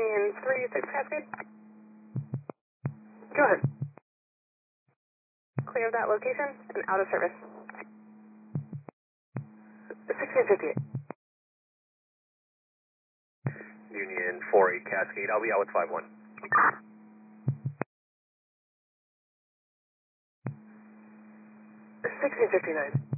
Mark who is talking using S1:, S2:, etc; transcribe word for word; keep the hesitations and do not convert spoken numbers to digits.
S1: Union three six Cascade. Go ahead. Clear of that location and out of service. sixteen fifty-eight.
S2: Union four eight Cascade, I'll be out with five one.
S1: sixteen fifty-nine.